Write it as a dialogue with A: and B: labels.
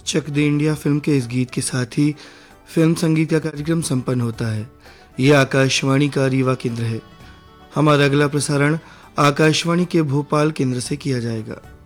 A: चक दे India film के इस गीत के साथ ही फिल्म संगीत का कार्यक्रम संपन्न होता है। यह आकाशवाणी का रीवा केंद्र है। हमारा अगला प्रसारण आकाशवाणी के भोपाल केंद्र से किया जाएगा।